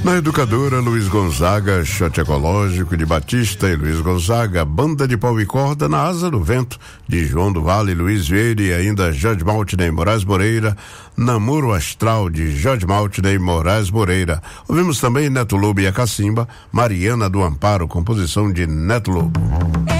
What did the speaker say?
Na Educadora, Luiz Gonzaga, Shot Ecológico de Batista e Luiz Gonzaga, Banda de Pau e Corda na Asa do Vento, de João do Vale, Luiz Vieira e ainda Jorge Maltney Moraes Moreira, Namoro Astral de Jorge Maltney Moraes Moreira. Ouvimos também Neto Lobo e a Cacimba, Mariana do Amparo, composição de Neto Lobo.